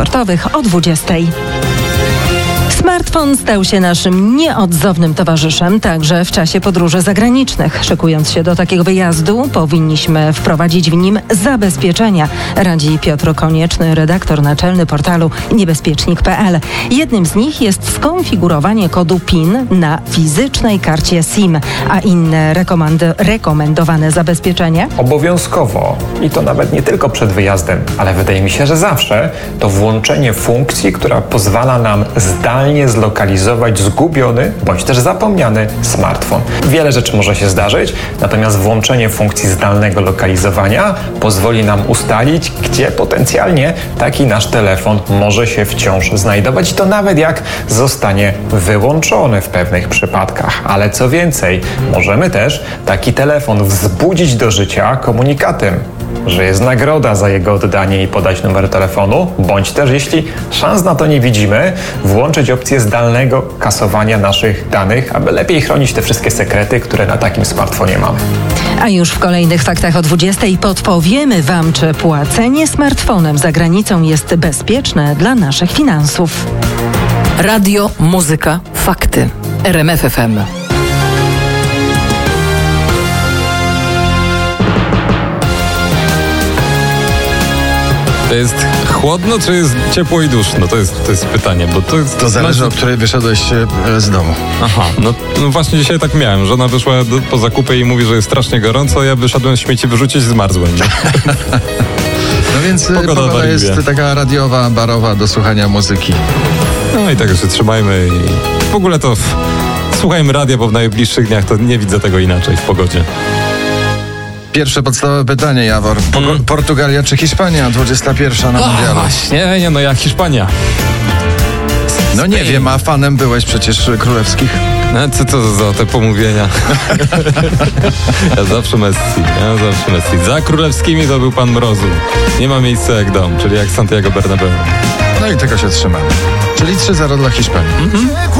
sportowych o 20:00. Smartfon stał się naszym nieodzownym towarzyszem także w czasie podróży zagranicznych. Szykując się do takiego wyjazdu, powinniśmy wprowadzić w nim zabezpieczenia, radzi Piotr Konieczny, redaktor naczelny portalu niebezpiecznik.pl. Jednym z nich jest skonfigurowanie kodu PIN na fizycznej karcie SIM, a inne rekomendowane zabezpieczenie? Obowiązkowo, i to nawet nie tylko przed wyjazdem, ale wydaje mi się, że zawsze, to włączenie funkcji, która pozwala nam zdalnie zlokalizować zgubiony bądź też zapomniany smartfon. Wiele rzeczy może się zdarzyć, natomiast włączenie funkcji zdalnego lokalizowania pozwoli nam ustalić, gdzie potencjalnie taki nasz telefon może się wciąż znajdować i to nawet jak zostanie wyłączony w pewnych przypadkach. Ale co więcej, możemy też taki telefon wzbudzić do życia komunikatem, że jest nagroda za jego oddanie i podać numer telefonu, bądź też, jeśli szans na to nie widzimy, włączyć opcję zdalnego kasowania naszych danych, aby lepiej chronić te wszystkie sekrety, które na takim smartfonie mamy. A już w kolejnych faktach o 20:00 podpowiemy Wam, czy płacenie smartfonem za granicą jest bezpieczne dla naszych finansów. Radio, muzyka, fakty. RMF FM. To jest chłodno, czy jest ciepło i duszno? To jest pytanie, bo to jest... To zależy, o której wyszedłeś z domu. Aha, no właśnie dzisiaj tak miałem. Żona wyszła po zakupy i mówi, że jest strasznie gorąco, ja wyszedłem śmieci wyrzucić, zmarzłem. No więc pogoda jest taka radiowa, barowa, do słuchania muzyki. No i tak się trzymajmy i w ogóle to słuchajmy radia, bo w najbliższych dniach to nie widzę tego inaczej w pogodzie. Pierwsze podstawowe pytanie, Jawor. Portugalia czy Hiszpania? 21 na mundialu. Właśnie, no jak Hiszpania. No nie wiem, a fanem byłeś przecież królewskich. No co to za te pomówienia? Ja zawsze Messi. Za królewskimi to był pan Mrozu. Nie ma miejsca jak dom, czyli jak Santiago Bernabeu. No i tego się trzymamy. Czyli 3-0 dla Hiszpanii.